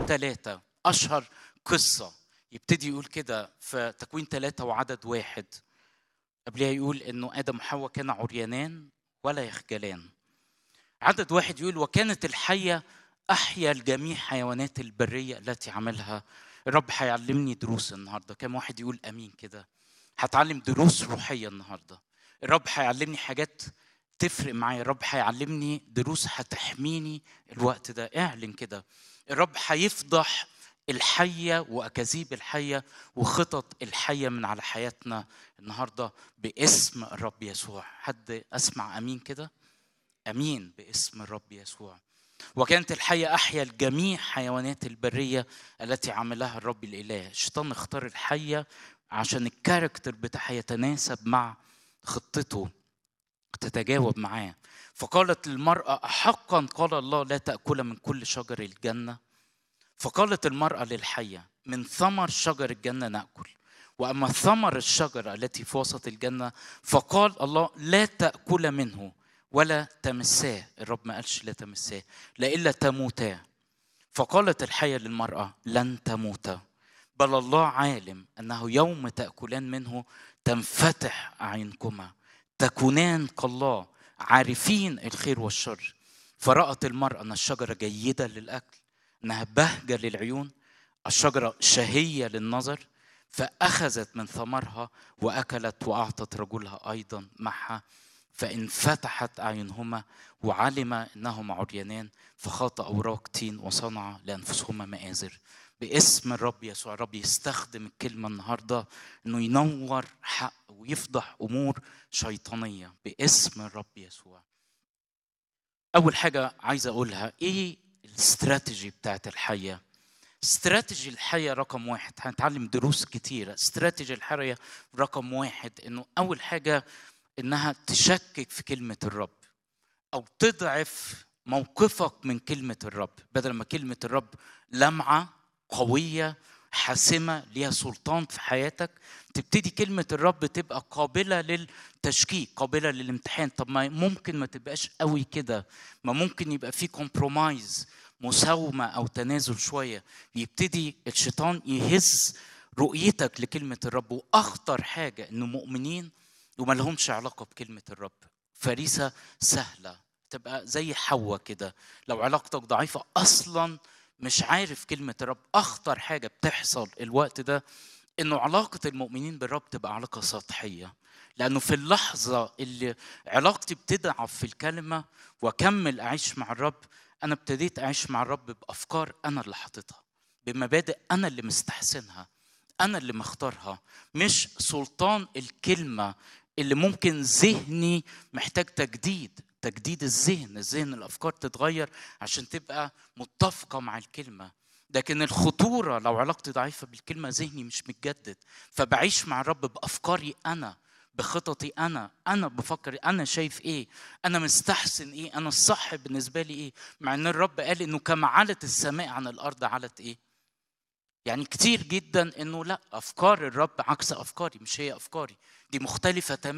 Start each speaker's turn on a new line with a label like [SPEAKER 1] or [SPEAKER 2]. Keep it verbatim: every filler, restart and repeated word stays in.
[SPEAKER 1] ثلاثة أشهر قصة يبتدي يقول كده في تكوين ثلاثة وعدد واحد. قبلها يقول إنه آدم وحواء كان عريانان ولا يخجلان. عدد واحد يقول وكانت الحية أحيا الجميع حيوانات البرية التي عملها. الرب هيعلمني دروس النهاردة. كم واحد يقول أمين كده؟ هتعلم دروس روحية النهاردة. الرب هيعلمني حاجات تفرق معايا. الرب هيعلمني دروس هتحميني الوقت ده. اعلن كده. الرب هيفضح الحية وأكاذيب الحية وخطط الحية من على حياتنا النهاردة باسم الرب يسوع. حد أسمع أمين كده؟ أمين باسم الرب يسوع. وكانت الحية أحيا الجميع حيوانات البرية التي عملها الرب الإله. الشيطان اختار الحية عشان الكاركتر بتاعها يتناسب مع خطته، تتجاوب معاه. فقالت للمرأة أحقا قال الله لا تأكل من كل شجر الجنة؟ فقالت المرأة للحية من ثمر شجر الجنة نأكل، وأما ثمر الشجرة التي في وسط الجنة فقال الله لا تأكل منه ولا تمساه. الرب ما قالش لا تمساه، لإلا تموتا. فقالت الحية للمرأة لن تموتا، بل الله عالم أنه يوم تأكلان منه تنفتح أعينكما تكونان كالله عارفين الخير والشر. فرأت المرأة أن الشجرة جيدة للأكل، أنها بهجة للعيون، الشجرة شهية للنظر، فأخذت من ثمرها وأكلت وأعطت رجلها أيضا معها. فانفتحت أعينهما وعلم أنهما عريانان فخاط أوراق تين وصنع لأنفسهما مآزر. باسم الرب يسوع. الرب يستخدم الكلمة النهاردة إنه ينور حق ويفضح أمور شيطانية باسم الرب يسوع. أول حاجة عايز أقولها إيه الاستراتيجي بتاعت الحية؟ استراتيجي الحية رقم واحد، هنتعلم دروس كتيرة. استراتيجي الحية رقم واحد إنه أول حاجة إنها تشكك في كلمة الرب أو تضعف موقفك من كلمة الرب. بدل ما كلمة الرب لمعة قوية حاسمة ليها سلطان في حياتك، تبتدي كلمة الرب تبقى قابلة للتشكيك، قابلة للامتحان. طب ما ممكن ما تبقاش قوي كده، ما ممكن يبقى في كومبرومايز، مساومة أو تنازل شوية. يبتدي الشيطان يهز رؤيتك لكلمة الرب. وأخطر حاجة إنه مؤمنين وما لهمش علاقة بكلمة الرب، فريسة سهلة تبقى زي حواء كده. لو علاقتك ضعيفة أصلاً مش عارف كلمة الرب، أخطر حاجة بتحصل الوقت ده إنه علاقة المؤمنين بالرب تبقى علاقة سطحية. لأنه في اللحظة اللي علاقتي بتضعف في الكلمة وأكمل أعيش مع الرب، أنا ابتديت أعيش مع الرب بأفكار أنا اللي حاططها، بمبادئ أنا اللي مستحسنها، أنا اللي مختارها، مش سلطان الكلمة اللي ممكن ذهني محتاج تجديد. تجديد الذهن، الذهن الأفكار تتغير عشان تبقى متفقة مع الكلمة. لكن الخطورة لو علاقتي ضعيفة بالكلمة، ذهني مش متجدد، فبعيش مع الرب بأفكاري أنا، بخططي أنا، أنا بفكر أنا شايف إيه، أنا مستحسن إيه، أنا الصح بالنسبة لي إيه. مع أن الرب قال إنه كما علت السماء عن الأرض علت إيه. يعني كتير جدا إنه لا، أفكار الرب عكس أفكاري، مش هي أفكاري، دي مختلفة تماما.